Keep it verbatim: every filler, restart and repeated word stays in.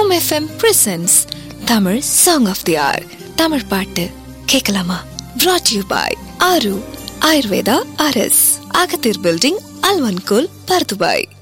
Som FM presents Tamil song of they are. Tamil பாட்டு கேட்கலாமா? brought you by ஆரு ஆயுர்வேதா ஆர்எஸ், அகத்தீர் பில்டிங், அல்வன்கோல், பர்துபாய்.